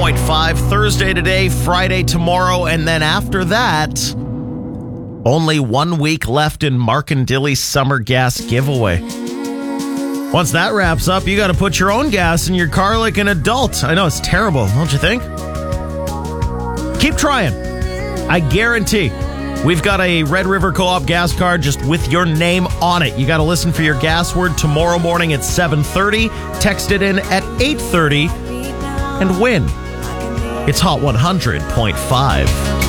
100.5. Thursday today, Friday tomorrow, and then after that, only 1 week left in Mark and Dilly's summer gas giveaway. Once that wraps up, you got to put your own gas in your car like an adult. I know, it's terrible, don't you think? Keep trying. I guarantee. We've got a Red River Co-op gas card just with your name on it. You got to listen for your gas word tomorrow morning at 7:30. Text it in at 8:30 and win. It's Hot 100.5.